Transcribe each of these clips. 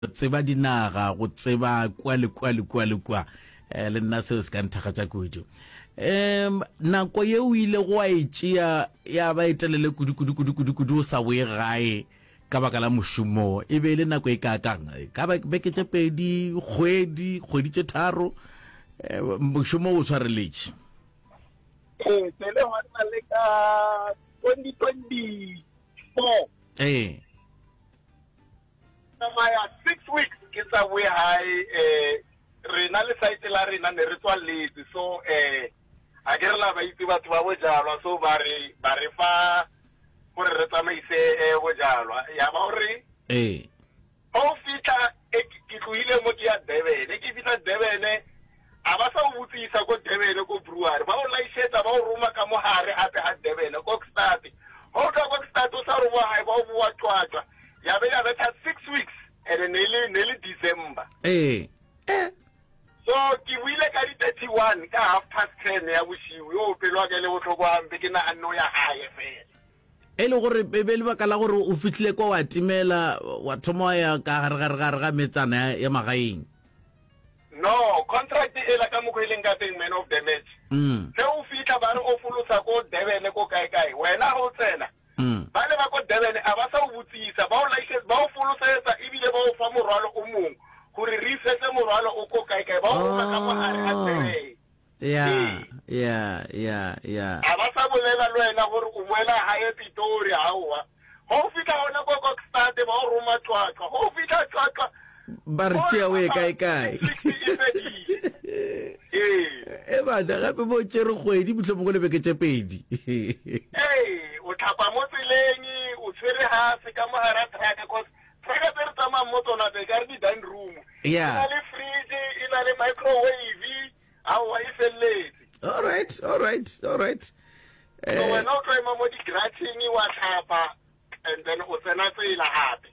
tseba dinaga go tseba kwa le le nna seo se ka nthakgatša kudu nako ye o ile go a etšea ya ba etelele kudu o sa boe gae ka baka la mošomo e be le nako e kakang ka beke tše pedi kgwedi tše tharo mošomo o tshwareletše sele wa nna le ka 2024 maya 6 weeks ke tsa we high rena le site la rena ne re tswa letse so a ke re la ba itse batho ba bojalwa so ba re fa gore re tsamaise bojalwa ya ba gore o fitla ke tlohile mo ke ya Durban ke fitla Durban a ba sa botsisa go Durban go brewery ba o laisheta ba o roma ka mohare ape a Durban go start ho ka go start o sa roba hai ba o bua twatwa ya be ya betha 6 weeks and nearly December so ke wile ka di 31 ka 10:30 ya bosiu yo pelwa ke le botlhoko ambe ke na anno ya hae fela ele gore bebele ba kala gore o fitlile kwa wa timela wa thoma ya ka ga metsana ya magaeng no contract e la ka mo go ileng ka teng man of the match se o fitla ba re o folosa ko Durban ko kae wena ho tsena ba le ba ko Durban a ba sa o botsisa ba o license ba o folosetsa ebile ba o fa morwalo o mong gore re setse morwalo o ko kae ba o ka mo hare a tsere a ba sa bolela le wena gore o boela hae Pretoria hawa ho fitla hona ko start ba o roma twatwa ho fitla twatwa ba re tšea we kae bana gape bo tšere kgwedi motlhomo go lebeke tše pedi o tlhapa mo tseleng o tshwere hase ka mogara traka cause traka tse re tsamaya mo tsona tse ka re di-dining room e na le fridge e na le microwave aowa e feleletse all right so wena o tlo ema mo di-grating wa tlhapa and then o tsena tsela gape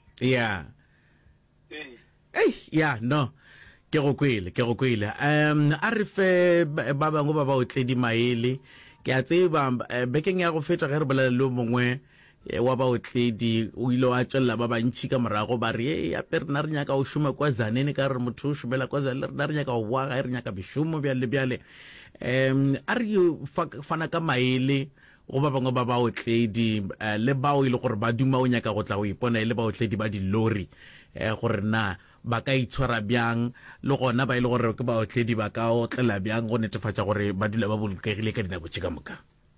no ke go kwele a re fe ba bangwe ba otledi maele ke a tseba bekeng ya go fetša ge re bolela le mongwe wa ba otledi o ile wa tšwelela ba bantši ka morago ba re ape rena re nyaka o šoma kwa Zanene ka re motho o šomela kwa Zanene rena re nyaka go boa gae re nyaka bešomo bjale a re fana ka maele go ba bangwe ba ba otledi le bao ile gore ba duma o nyaka go tla go ipona le ba otledi ba dilori gore na ba ka itshwara bjang le gona ba ile gore ke ba otledi ba ka otlela bjang go netefatša gore ba dula ba bolokegile ka dinako tše ka moka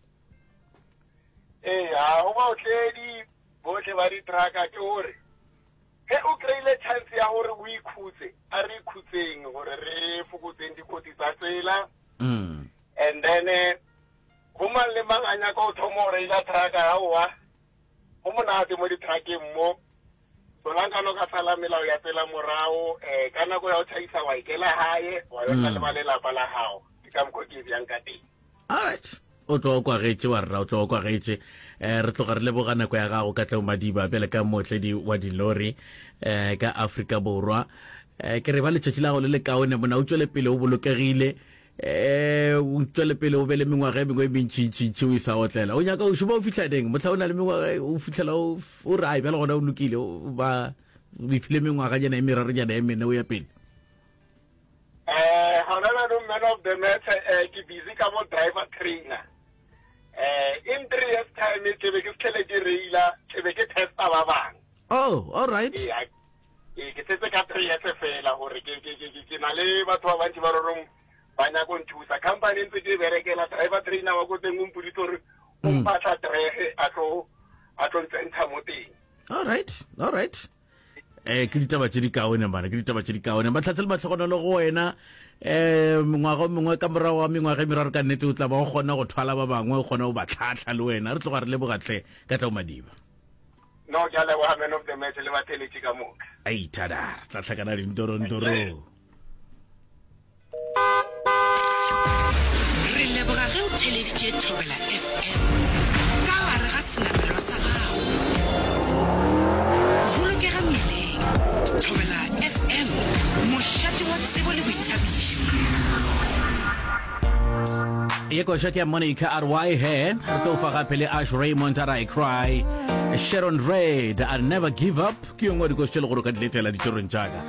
go ba otledi botlhe ba di-trucka ke gore ge o kry-ile chance ya gore o ikhutse a re ikhutseng gore re fokotseng dikotsi tsa tsela and then go mang le mang a nyaka o thoma o reila trucka gaowa go monate mo di-truckeng mo solankano ka sala melao ya tsela morago ka nako ya o tšhaisa wa ikela hae wa yona le ba lelapa la gago ke ka mokgwa ke bjang ka teng alright o tlo kwa getse wa rra o tlo kwa getse re tloga re leboga nako ya gago ka tlao madiba pele ka motledi wa dilori ka Afrika Borwa ke re ba letšatši la go le kaone mona o tswele pele o bolokegile o tswele pele o be le mengwaga e mengwe e mentšintšintši o isa otlela o nyaka o šoma o fitlha deng motlha o na le mengwaga o fitlhela o rai bjale gona o lokile ba iphile mengwaga jana e meraro jana e mene o ya pele gona no man of the match ke busy ka mo driver trainer in 3 years time ke be ke tlhele ke reila ke be ke testa ba bang all right ke tsetse ka 3 years fela gore ke na le batho ba bantši ba rorong banya go nthusa company ntse ke berekela driver trainer wa go teng o mpoditse gore o mpatla trege a tlo ntsha mo teng all right ke ditaba tše di kaone bana ke ditaba tše di kaone ba tlhatsele matlhogonolo go wena mengwaga mengwe ka morago wa mengwaga meraro ka nnete o tla ba go kgona go thwala ba bangwe o kgona go ba tlhatlha le wena re tloga re le bogatlhe ka tlao madiba no ke a leboga man of the match le batheletše ka moka tada tla tlhakana dintorontoro re leboga ge o theleditše Thobela FM ka gare ga senamelo sa gago bolokega mmileng Thobela FM mošate wa tsebo le boithabišo ye koša ke ya Monica RY he re tlo fa gape le Ash Raymond a I Cry Sharon Reid, I never give up. Ke yongwe di go shelo go ka diletela di tsorong jaaka